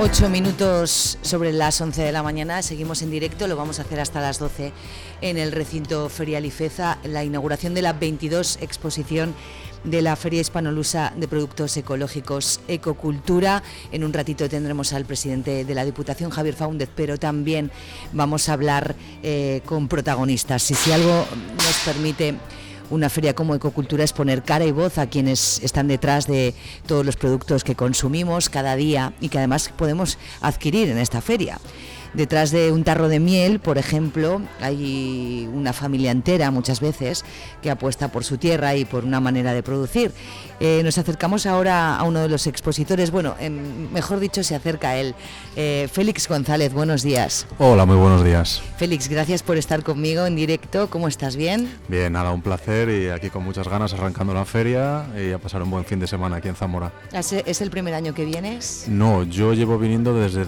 8 minutos sobre las 11 de la mañana, seguimos en directo, lo vamos a hacer hasta las 12 en el recinto Ferial IFEZA, la inauguración de la 22 exposición de la Feria Hispanolusa de Productos Ecológicos Ecocultura. En un ratito tendremos al presidente de la Diputación, Javier Faúndez, pero también vamos a hablar con protagonistas. Si algo nos permite una feria como Ecocultura es poner cara y voz a quienes están detrás de todos los productos que consumimos cada día y que además podemos adquirir en esta feria. Detrás de un tarro de miel, por ejemplo, hay una familia entera muchas veces que apuesta por su tierra y por una manera de producir. Nos acercamos ahora a uno de los expositores, bueno, mejor dicho, se acerca él. Félix González, buenos días. Hola, muy buenos días. Félix, gracias por estar conmigo en directo. ¿Cómo estás? ¿Bien? Bien, nada, un placer y aquí con muchas ganas arrancando la feria y a pasar un buen fin de semana aquí en Zamora. ¿Es el primer año que vienes? No, yo llevo viniendo desde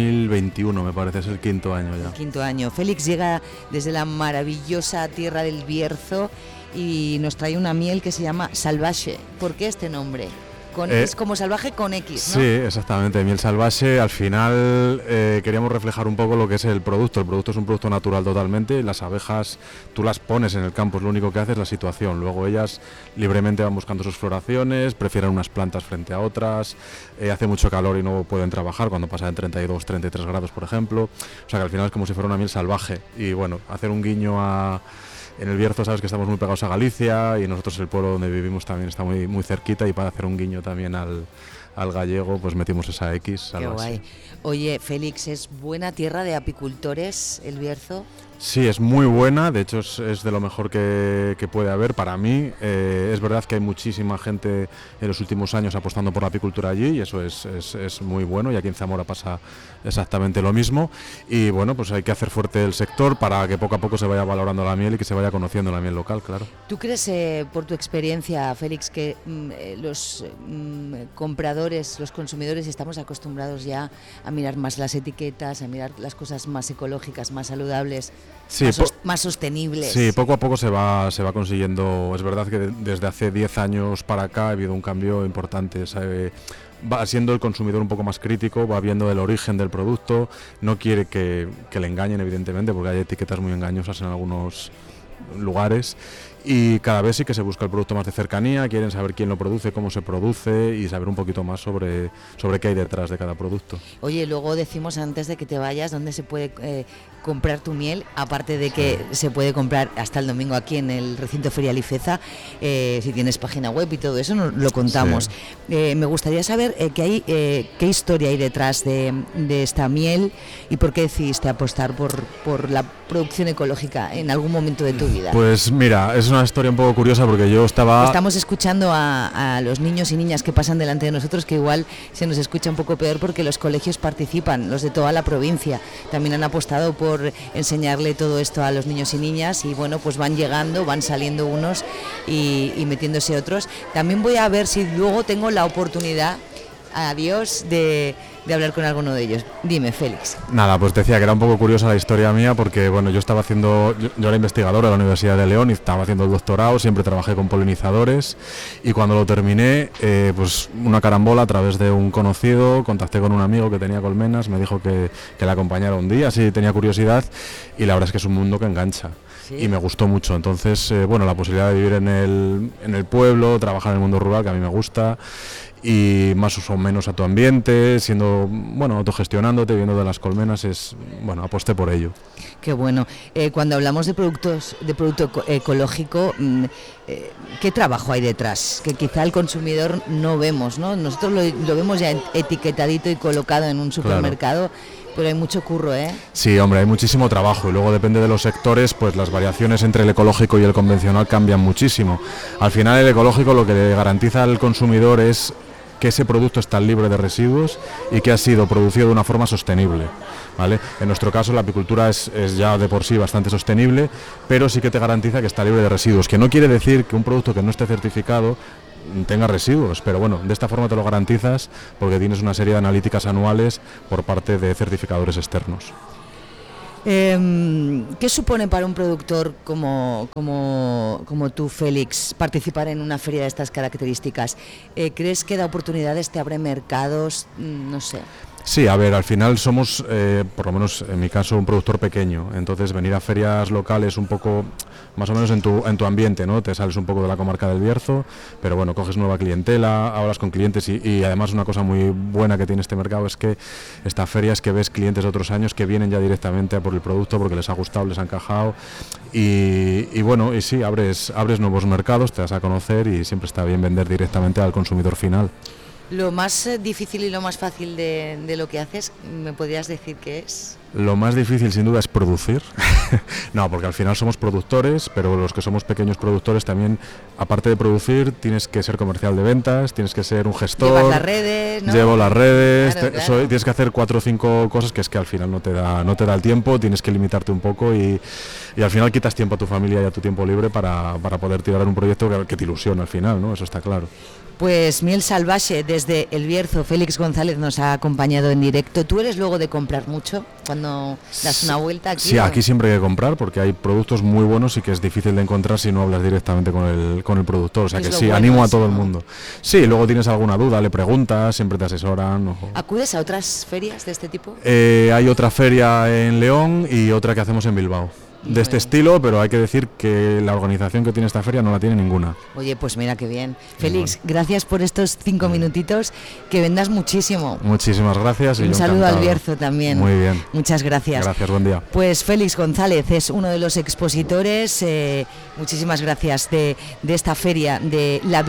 2021, me parece, es el quinto año ya. El quinto año. Félix llega desde la maravillosa tierra del Bierzo y nos trae una miel que se llama Salvaje. ¿Por qué este nombre? Es como salvaje con X, ¿no? Sí, exactamente, miel salvaje. Al final queríamos reflejar un poco lo que es el producto. El producto es un producto natural totalmente. Las abejas tú las pones en el campo, es lo único que hace es la situación. Luego ellas libremente van buscando sus floraciones, prefieren unas plantas frente a otras. Hace mucho calor y no pueden trabajar cuando pasa en 32, 33 grados, por ejemplo. O sea que al final es como si fuera una miel salvaje. Y bueno, hacer un guiño a... En el Bierzo sabes que estamos muy pegados a Galicia y nosotros el pueblo donde vivimos también está muy, muy cerquita, y para hacer un guiño también al gallego pues metimos esa X. Qué guay. Oye, Félix, ¿es buena tierra de apicultores el Bierzo? Sí, es muy buena, de hecho es de lo mejor que puede haber para mí. Es verdad que hay muchísima gente en los últimos años apostando por la apicultura allí y eso es muy bueno, y aquí en Zamora pasa exactamente lo mismo. Y bueno, pues hay que hacer fuerte el sector para que poco a poco se vaya valorando la miel y que se vaya conociendo la miel local, claro. ¿Tú crees, por tu experiencia, Félix, que los compradores, los consumidores estamos acostumbrados ya a mirar más las etiquetas, a mirar las cosas más ecológicas, más saludables? Sí, más sostenibles. Sí, poco a poco se va consiguiendo. Es verdad que desde hace 10 años para acá ha habido un cambio importante. Va siendo el consumidor un poco más crítico, va viendo el origen del producto, no quiere que le engañen, evidentemente, porque hay etiquetas muy engañosas en algunos lugares. Y cada vez sí que se busca el producto más de cercanía, quieren saber quién lo produce, cómo se produce y saber un poquito más sobre qué hay detrás de cada producto. Oye, luego decimos antes de que te vayas dónde se puede comprar tu miel, aparte de que se puede comprar hasta el domingo aquí en el recinto Ferial IFEZA, si tienes página web y todo eso, nos lo contamos. Sí. Me gustaría saber qué historia hay detrás de esta miel y por qué decidiste apostar por la producción ecológica en algún momento de tu vida. Pues mira, es una historia un poco curiosa porque yo Estamos escuchando a los niños y niñas que pasan delante de nosotros, que igual se nos escucha un poco peor porque los colegios participan, los de toda la provincia, también han apostado por enseñarle todo esto a los niños y niñas y bueno, pues van llegando, van saliendo unos y metiéndose otros. También voy a ver si luego tengo la oportunidad, adiós, de hablar con alguno de ellos. Dime, Félix. Nada, pues te decía que era un poco curiosa la historia mía porque bueno, yo era investigador de la Universidad de León y estaba haciendo el doctorado, siempre trabajé con polinizadores y cuando lo terminé, pues una carambola a través de un conocido, contacté con un amigo que tenía colmenas, me dijo que le acompañara un día, sí tenía curiosidad y la verdad es que es un mundo que engancha. ¿Sí? Y me gustó mucho, entonces bueno, la posibilidad de vivir en el pueblo, trabajar en el mundo rural, que a mí me gusta, y más o menos a tu ambiente, siendo, bueno, autogestionándote, viendo de las colmenas, aposté por ello. Qué bueno. Cuando hablamos de producto ecológico, ¿qué trabajo hay detrás? Que quizá el consumidor no vemos, ¿no? Nosotros lo vemos ya etiquetadito y colocado en un supermercado, claro. Pero hay mucho curro, ¿eh? Sí, hombre, hay muchísimo trabajo y luego depende de los sectores, pues las variaciones entre el ecológico y el convencional cambian muchísimo. Al final el ecológico lo que le garantiza al consumidor es que ese producto está libre de residuos y que ha sido producido de una forma sostenible, ¿vale? En nuestro caso la apicultura es ya de por sí bastante sostenible, pero sí que te garantiza que está libre de residuos, que no quiere decir que un producto que no esté certificado tenga residuos, pero bueno, de esta forma te lo garantizas porque tienes una serie de analíticas anuales por parte de certificadores externos. ¿Qué supone para un productor como tú, Félix, participar en una feria de estas características? ¿Crees que da oportunidades, te abre mercados? No sé. Sí, a ver, al final somos, por lo menos en mi caso, un productor pequeño, entonces venir a ferias locales un poco, más o menos en tu ambiente, ¿no? Te sales un poco de la comarca del Bierzo, pero bueno, coges nueva clientela, hablas con clientes y además una cosa muy buena que tiene este mercado es que esta feria es que ves clientes de otros años que vienen ya directamente a por el producto porque les ha gustado, les ha encajado y bueno, y sí, abres nuevos mercados, te das a conocer y siempre está bien vender directamente al consumidor final. Lo más difícil y lo más fácil de lo que haces, ¿me podrías decir qué es? Lo más difícil sin duda es producir. No, porque al final somos productores, pero los que somos pequeños productores también, aparte de producir, tienes que ser comercial de ventas, tienes que ser un gestor. Llevas las redes, ¿no? Llevo las redes, Claro. tienes que hacer 4 o 5 cosas que es que al final no te da el tiempo, tienes que limitarte un poco y al final quitas tiempo a tu familia y a tu tiempo libre para poder tirar un proyecto que te ilusiona al final, ¿no? Eso está claro. Pues Miel Salvaje, desde El Bierzo, Félix González nos ha acompañado en directo. ¿Tú eres luego de comprar mucho cuando das una vuelta aquí? Sí, aquí siempre hay que comprar porque hay productos muy buenos y que es difícil de encontrar si no hablas directamente con el productor. O sea que sí, bueno animo a eso, todo el ¿no? mundo. Sí, luego tienes alguna duda, le preguntas, siempre te asesoran. ¿Acudes a otras ferias de este tipo? Hay otra feria en León y otra que hacemos en Bilbao. De este estilo, pero hay que decir que la organización que tiene esta feria no la tiene ninguna. Oye, pues mira qué bien. Félix, gracias por estos 5 minutitos, que vendas muchísimo. Muchísimas gracias. Y un saludo al Bierzo también. Muy bien. Muchas gracias. Gracias, buen día. Pues Félix González es uno de los expositores. Muchísimas gracias de esta feria, de la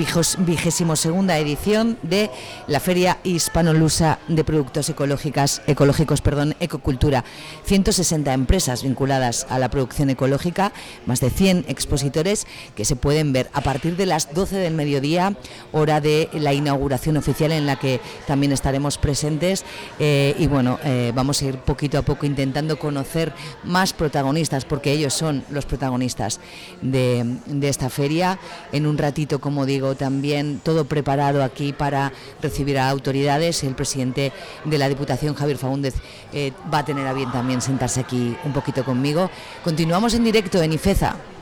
22ª edición de la Feria Hispanolusa de Productos Ecológicos, Ecocultura. 160 empresas vinculadas a la producción ecológica, más de 100 expositores que se pueden ver a partir de las 12 del mediodía, hora de la inauguración oficial en la que también estaremos presentes y bueno, vamos a ir poquito a poco intentando conocer más protagonistas, porque ellos son los protagonistas de esta feria. En un ratito, como digo, también todo preparado aquí para recibir a autoridades. El presidente de la Diputación, Javier Faúndez, va a tener a bien también sentarse aquí un poquito conmigo. Continuamos en directo en IFEZA.